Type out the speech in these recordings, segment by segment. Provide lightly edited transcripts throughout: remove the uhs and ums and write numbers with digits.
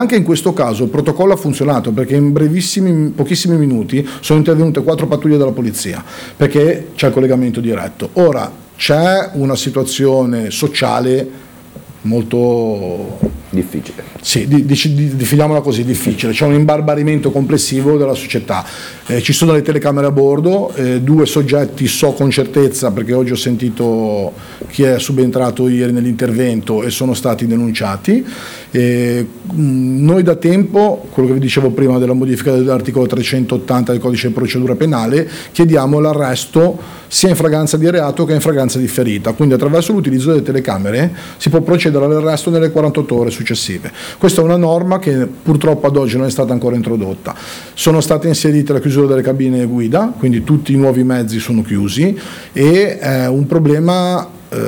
Anche in questo caso il protocollo ha funzionato, perché in pochissimi minuti sono intervenute 4 pattuglie della polizia, perché c'è il collegamento diretto. Ora c'è una situazione sociale molto difficile. Sì, definiamola così, difficile. C'è un imbarbarimento complessivo della società. Ci sono le telecamere a bordo, 2 soggetti so con certezza, perché oggi ho sentito chi è subentrato ieri nell'intervento, e sono stati denunciati. Noi da tempo, quello che vi dicevo prima della modifica dell'articolo 380 del codice di procedura penale, chiediamo l'arresto sia in fragranza di reato che in fragranza di ferita, quindi attraverso l'utilizzo delle telecamere si può procedere all'arresto nelle 48 ore successive. Questa è una norma che purtroppo ad oggi non è stata ancora introdotta. Sono state inserite la chiusura delle cabine guida, quindi tutti i nuovi mezzi sono chiusi, e è un problema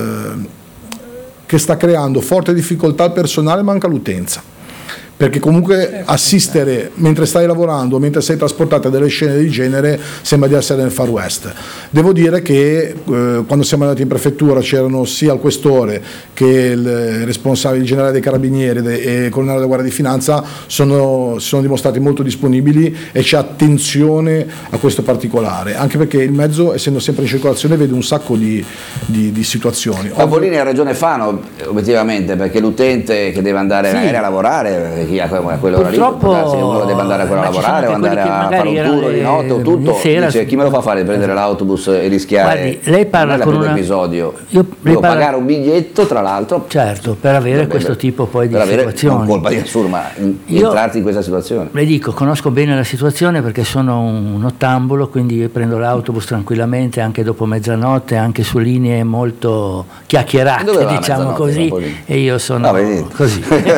che sta creando forte difficoltà al personale, manca l'utenza, perché comunque assistere mentre stai lavorando, mentre sei trasportato a delle scene del genere, sembra di essere nel Far West. Devo dire che quando siamo andati in prefettura c'erano sia il questore che il responsabile generale dei carabinieri e il colonnello della Guardia di Finanza sono dimostrati molto disponibili, e c'è attenzione a questo particolare, anche perché il mezzo, essendo sempre in circolazione, vede un sacco di situazioni. Pavolini ha ragione Fano, obiettivamente, perché l'utente che deve andare magari a lavorare, chi a quell'ora lì, se uno deve andare ancora a lavorare o andare a fare un tour di notte o tutto, dice chi me lo fa fare di prendere l'autobus e rischiare? Guardi, lei parla non è con un episodio, devo pagare un biglietto, tra l'altro, certo, per avere questo tipo poi di situazioni. Non colpa di nessuno, ma entrarti in questa situazione. Le dico, conosco bene la situazione perché sono un ottambulo, quindi io prendo l'autobus tranquillamente anche dopo mezzanotte, anche su linee molto chiacchierate, diciamo così, e io sono così.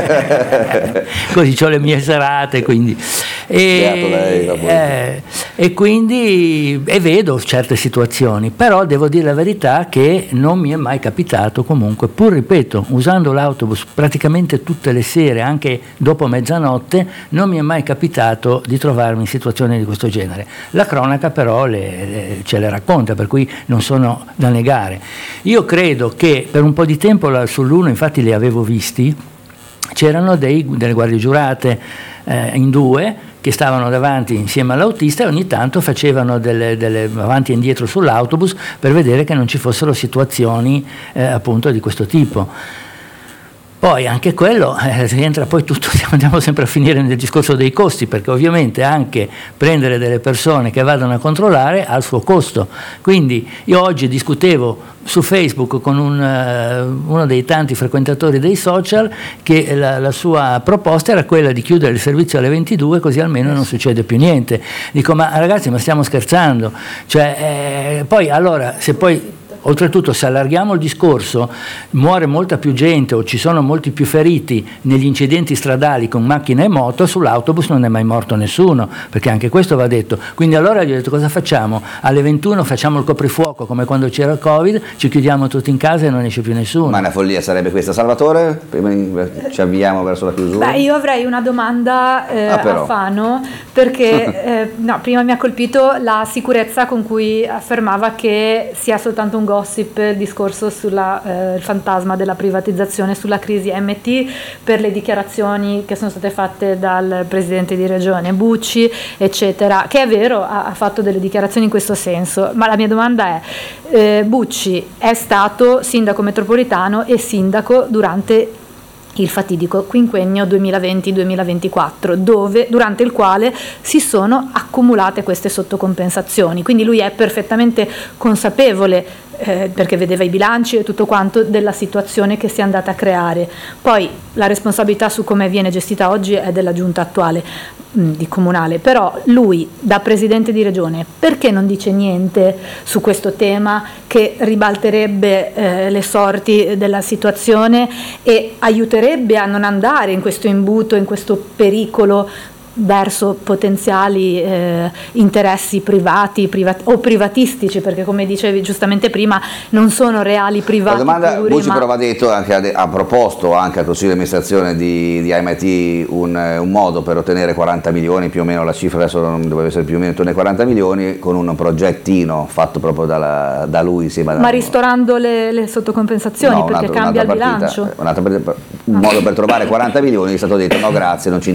Così ho le mie serate, quindi e quindi vedo certe situazioni, però devo dire la verità che non mi è mai capitato, comunque, pur ripeto, usando l'autobus praticamente tutte le sere, anche dopo mezzanotte, non mi è mai capitato di trovarmi in situazioni di questo genere. La cronaca però ce le racconta, per cui non sono da negare. Io credo che per un po' di tempo sull'1 infatti li avevo visti, c'erano delle guardie giurate in 2 che stavano davanti insieme all'autista e ogni tanto facevano delle avanti e indietro sull'autobus per vedere che non ci fossero situazioni appunto di questo tipo. Poi anche quello rientra poi tutto, andiamo sempre a finire nel discorso dei costi, perché ovviamente anche prendere delle persone che vadano a controllare ha il suo costo. Quindi io oggi discutevo su Facebook con uno dei tanti frequentatori dei social che la sua proposta era quella di chiudere il servizio alle 22, così almeno non succede più niente. Dico, ma ragazzi, ma stiamo scherzando? Cioè, poi allora, se poi oltretutto, se allarghiamo il discorso, muore molta più gente o ci sono molti più feriti negli incidenti stradali con macchina e moto, sull'autobus non è mai morto nessuno, perché anche questo va detto. Quindi allora gli ho detto, cosa facciamo? Alle 21 facciamo il coprifuoco come quando c'era il Covid, ci chiudiamo tutti in casa e non esce più nessuno. Ma una follia sarebbe questa. Salvatore, prima ci avviamo verso la chiusura. Beh, io avrei una domanda a Fano, perché no, prima mi ha colpito la sicurezza con cui affermava che sia soltanto un gossip il discorso il fantasma della privatizzazione sulla crisi MT, per le dichiarazioni che sono state fatte dal presidente di regione Bucci, eccetera, che è vero, ha fatto delle dichiarazioni in questo senso, ma la mia domanda è, Bucci è stato sindaco metropolitano e sindaco durante il fatidico quinquennio 2020-2024, durante il quale si sono accumulate queste sottocompensazioni, quindi lui è perfettamente consapevole, perché vedeva i bilanci e tutto quanto, della situazione che si è andata a creare. Poi la responsabilità su come viene gestita oggi è della giunta attuale di comunale, però lui da presidente di regione perché non dice niente su questo tema che ribalterebbe le sorti della situazione e aiuterebbe a non andare in questo imbuto, in questo pericolo verso potenziali interessi privati o privatistici, perché come dicevi giustamente prima non sono reali privati. La domanda, Bucci però va detto, ha proposto anche al Consiglio di amministrazione di MIT un modo per ottenere 40 milioni, più o meno la cifra adesso non doveva essere più o meno intorno ai 40 milioni, con un progettino fatto proprio da lui. Ma ristorando le sottocompensazioni, perché cambia il bilancio. Un modo per trovare 40 milioni è stato detto no grazie, non ci